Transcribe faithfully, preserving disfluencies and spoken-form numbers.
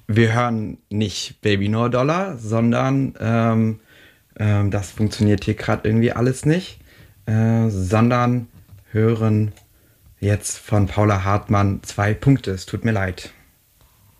wir hören nicht Baby No Dollar, sondern ähm, ähm, das funktioniert hier gerade irgendwie alles nicht, äh, sondern hören jetzt von Paula Hartmann zwei Punkte. Es tut mir leid.